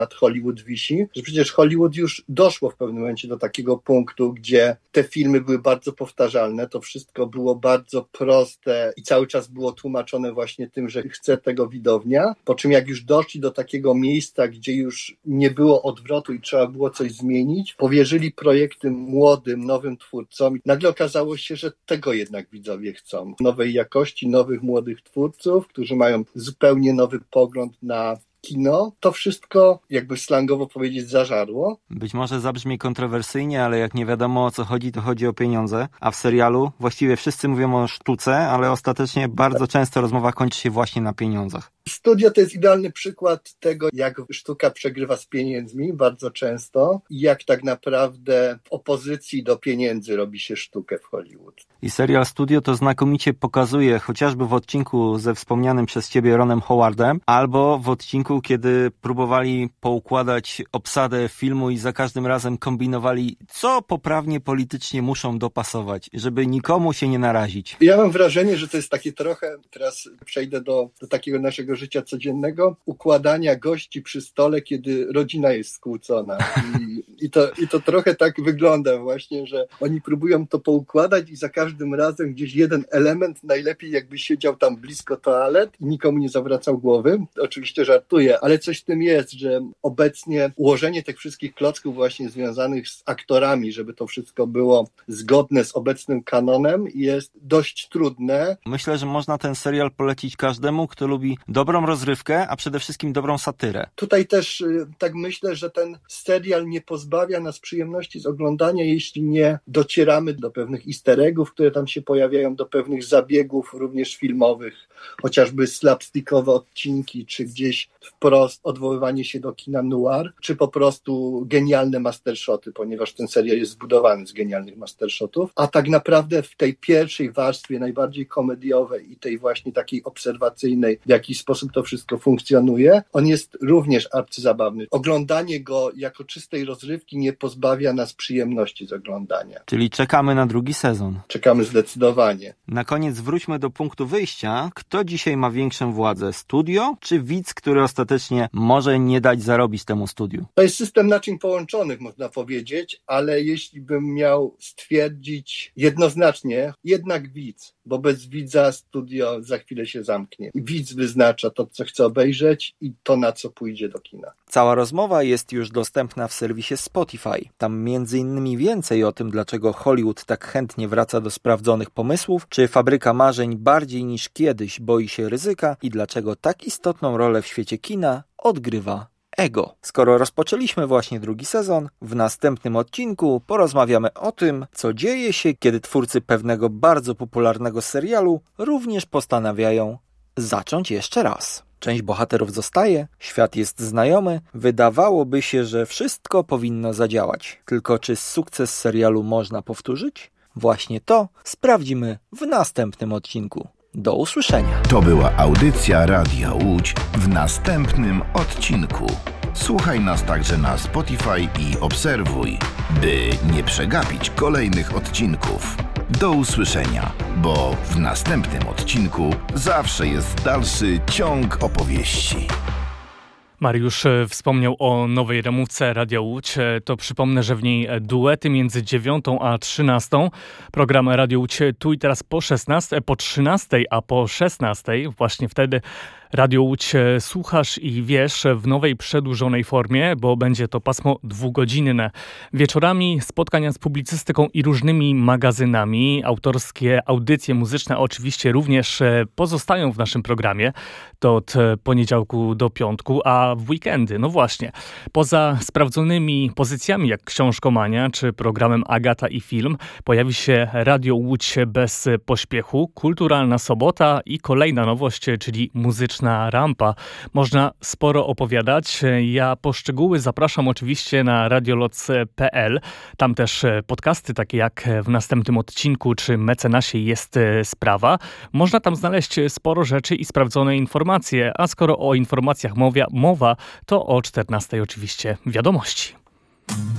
nad Hollywood wisi, że przecież Hollywood już doszło w pewnym momencie do takiego punktu, gdzie te filmy były bardzo powtarzalne, to wszystko było bardzo proste i cały czas było tłumaczone właśnie tym, że chce tego widownia, po czym jak już doszli do takiego miejsca, gdzie już nie było odwrotu i trzeba było coś zmienić, powierzyli projekty młodym, nowym twórcom. Nagle okazało się, że tego jednak widzowie chcą. Nowej jakości, nowych, młodych twórców, którzy mają zupełnie nowy pogląd na kino. To wszystko, jakby slangowo powiedzieć, zażarło. Być może zabrzmi kontrowersyjnie, ale jak nie wiadomo o co chodzi, to chodzi o pieniądze. A w serialu właściwie wszyscy mówią o sztuce, ale ostatecznie bardzo często rozmowa kończy się właśnie na pieniądzach. Studio to jest idealny przykład tego, jak sztuka przegrywa z pieniędzmi bardzo często i jak tak naprawdę w opozycji do pieniędzy robi się sztukę w Hollywood. I serial Studio to znakomicie pokazuje, chociażby w odcinku ze wspomnianym przez ciebie Ronem Howardem, albo w odcinku, kiedy próbowali poukładać obsadę filmu i za każdym razem kombinowali, co poprawnie politycznie muszą dopasować, żeby nikomu się nie narazić. Ja mam wrażenie, że to jest takie trochę, teraz przejdę do takiego naszego życia codziennego, układania gości przy stole, kiedy rodzina jest skłócona. I to trochę tak wygląda właśnie, że oni próbują to poukładać i za każdym razem gdzieś jeden element, najlepiej jakby siedział tam blisko toalet i nikomu nie zawracał głowy. Oczywiście żartuję, ale coś w tym jest, że obecnie ułożenie tych wszystkich klocków właśnie związanych z aktorami, żeby to wszystko było zgodne z obecnym kanonem, jest dość trudne. Myślę, że można ten serial polecić każdemu, kto lubi dobrą rozrywkę, a przede wszystkim dobrą satyrę. Tutaj też tak myślę, że ten serial nie pozbawia nas przyjemności z oglądania, jeśli nie docieramy do pewnych easter eggów, które tam się pojawiają, do pewnych zabiegów również filmowych, chociażby slapstickowe odcinki, czy gdzieś wprost odwoływanie się do kina noir, czy po prostu genialne mastershoty, ponieważ ten serial jest zbudowany z genialnych mastershotów, a tak naprawdę w tej pierwszej warstwie, najbardziej komediowej i tej właśnie takiej obserwacyjnej, w jaki sposób to wszystko funkcjonuje, on jest również arcyzabawny. Oglądanie go jako czystej rozrywki nie pozbawia nas przyjemności z oglądania. Czyli czekamy na drugi sezon. Czekamy zdecydowanie. Na koniec wróćmy do punktu wyjścia. Kto dzisiaj ma większą władzę? Studio czy widz, który ostatecznie może nie dać zarobić temu studiu? To jest system naczyń połączonych, można powiedzieć, ale jeśli bym miał stwierdzić jednoznacznie, jednak widz, bo bez widza studio za chwilę się zamknie. I widz wyznacza to, co chce obejrzeć i to, na co pójdzie do kina. Cała rozmowa jest już dostępna w serwisie Spotify. Tam m.in. więcej o tym, dlaczego Hollywood tak chętnie wraca do sprawdzonych pomysłów, czy fabryka marzeń bardziej niż kiedyś boi się ryzyka i dlaczego tak istotną rolę w świecie kina odgrywa ego. Skoro rozpoczęliśmy właśnie drugi sezon, w następnym odcinku porozmawiamy o tym, co dzieje się, kiedy twórcy pewnego bardzo popularnego serialu również postanawiają zacząć jeszcze raz. Część bohaterów zostaje, świat jest znajomy, wydawałoby się, że wszystko powinno zadziałać. Tylko czy sukces serialu można powtórzyć? Właśnie to sprawdzimy w następnym odcinku. Do usłyszenia. To była audycja Radia Łódź w następnym odcinku. Słuchaj nas także na Spotify i obserwuj, by nie przegapić kolejnych odcinków. Do usłyszenia, bo w następnym odcinku zawsze jest dalszy ciąg opowieści. Mariusz wspomniał o nowej ramówce Radia Łódź. To przypomnę, że w niej duety między 9 a 13. Program Radio Łódź tu i teraz po 13, a po 16. Właśnie wtedy Radio Łódź słuchasz i wiesz w nowej przedłużonej formie, bo będzie to pasmo 2-godzinne. Wieczorami spotkania z publicystyką i różnymi magazynami. Autorskie audycje muzyczne oczywiście również pozostają w naszym programie. To od poniedziałku do piątku, a w weekendy, no właśnie, poza sprawdzonymi pozycjami jak Książkomania czy programem Agata i Film, pojawi się Radio Łódź bez pośpiechu, Kulturalna Sobota i kolejna nowość, czyli Muzyczna Rampa. Można sporo opowiadać. Ja po szczegóły zapraszam oczywiście na radioloc.pl. Tam też podcasty takie jak w następnym odcinku czy Mecenasie jest sprawa. Można tam znaleźć sporo rzeczy i sprawdzone informacje, a skoro o informacjach mowa, to o 14 oczywiście wiadomości.